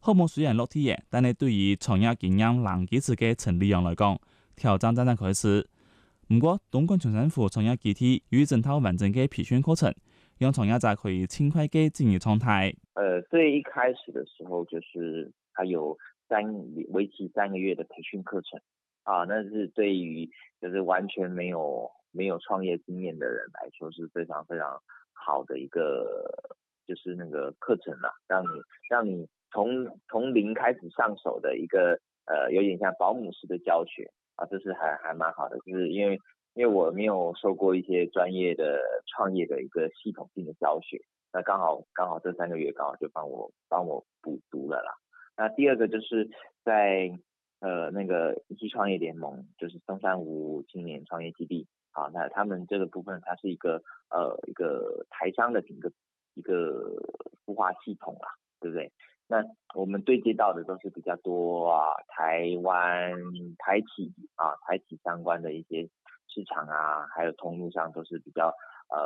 項目雖然落地嘅，但係對於創業經驗難幾次嘅陳立陽來講，挑戰真正開始。不過，東莞縣政府創業基地有一整套完整嘅培訓課程，讓創業者可以盡快嘅進入狀態。 最一開始的時候，就是它有為期3個月的培訓課程啊，那是對於就是完全沒有創業經驗的人來說是非常非常好的一個就是那個課程啦，讓你從零開始上手的一個有點像保姆式的教學啊，這是還蠻好的，就是因為我沒有受過一些專業的創業的一個系統性的教學，那剛好這3個月剛好就幫我補足了啦。那第二個就是在那個一期創業聯盟，就是松山湖青年創業基地啊，那他們這個部分它是一個台商的一個孵化系統啦，對不對？那我們對接到的都是比較多台灣台企相關的一些市場啊，還有通路上都是比較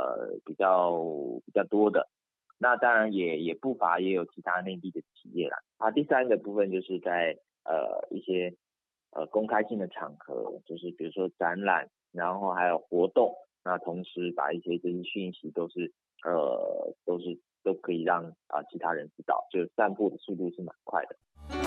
多的。那當然也不乏也有其他內地的企業啦。第三個部分就是在一些公開性的場合，就是比如說展覽，然後還有活動，那同時把一些這些訊息都可以讓其他人知道，就散布的速度是蠻快的。